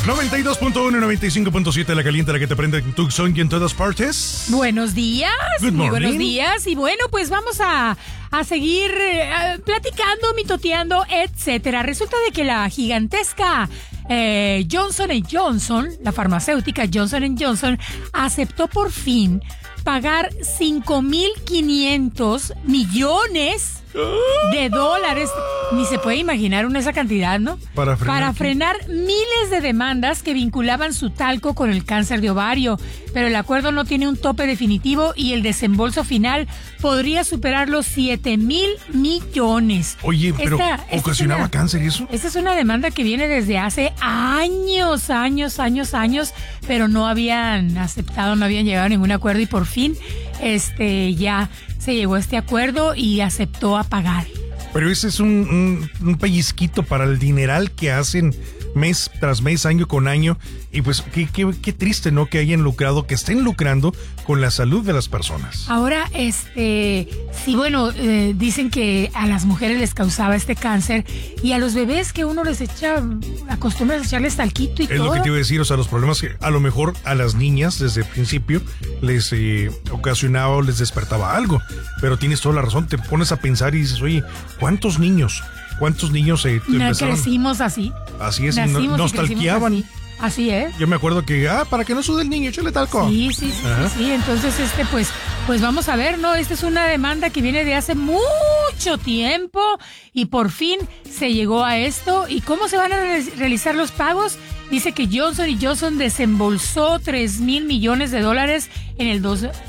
92.1 y 95.7 la caliente, la que te prende en Tucson y en todas partes. Buenos días. Good morning. Muy buenos días. Y bueno, pues vamos a seguir platicando, mitoteando, etcétera. Resulta de que la gigantesca Johnson & Johnson, la farmacéutica Johnson & Johnson, aceptó por fin pagar 5.500 millones de dólares. Ni se puede imaginar esa cantidad, ¿no? Para frenar miles de demandas que vinculaban su talco con el cáncer de ovario. Pero el acuerdo no tiene un tope definitivo y el desembolso final podría superar los 7,000 millones. Oye, pero ¿ocasionaba cáncer y eso? Esta es una demanda que viene desde hace años, pero no habían aceptado, no habían llegado a ningún acuerdo y por fin ya se llegó a este acuerdo y aceptó a pagar. Pero ese es un pellizquito para el dineral que hacen mes tras mes, año con año. Y pues qué triste, ¿no? Que hayan lucrado, que estén lucrando con la salud de las personas. Ahora, sí, bueno, dicen que a las mujeres les causaba este cáncer y a los bebés que uno les acostumbra a echarles talquito y todo. Es lo que te iba a decir, o sea, los problemas que a lo mejor a las niñas desde el principio les ocasionaba o les despertaba algo. Pero tienes toda la razón, te pones a pensar y dices, oye, ¿cuántos niños crecimos así? Así es, nostalgiaban. Así es. Yo me acuerdo que, para que no sude el niño, échale talco. Sí. Entonces, pues vamos a ver, ¿no? Esta es una demanda que viene de hace mucho tiempo y por fin se llegó a esto. ¿Y cómo se van a realizar los pagos? Dice que Johnson & Johnson desembolsó 3,000 millones de dólares en el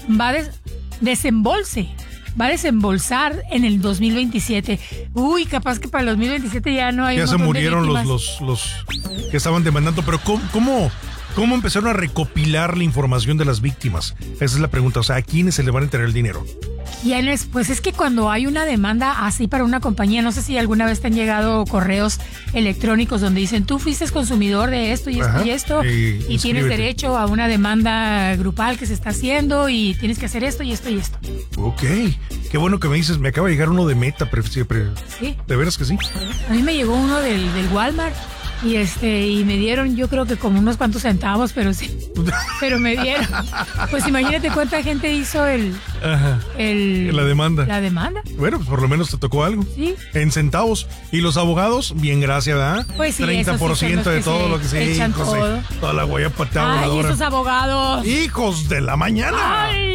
va a desembolsar en el 2027. Uy, capaz que para el 2027 ya no hay. Ya se murieron los que estaban demandando, pero ¿cómo empezaron a recopilar la información de las víctimas? Esa es la pregunta, o sea, ¿a quiénes se le van a entregar el dinero? ¿Quiénes? Pues es que cuando hay una demanda así para una compañía, no sé si alguna vez te han llegado correos electrónicos donde dicen, tú fuiste consumidor de esto y esto y esto, y tienes derecho a una demanda grupal que se está haciendo y tienes que hacer esto y esto y esto. Ok, qué bueno que me dices, me acaba de llegar uno de Meta, siempre. ¿Sí? ¿De veras que sí? A mí me llegó uno del Walmart. Y me dieron, yo creo que como unos cuantos centavos, pero sí. Pero me dieron. Pues imagínate cuánta gente hizo la demanda. La demanda. Bueno, pues por lo menos te tocó algo. Sí. En centavos. Y los abogados, bien, gracias, ¿verdad? Pues sí, 30% de todo lo que se echan todo. Toda la guayapa voladora. Ay, esos abogados. Hijos de la mañana. Ay.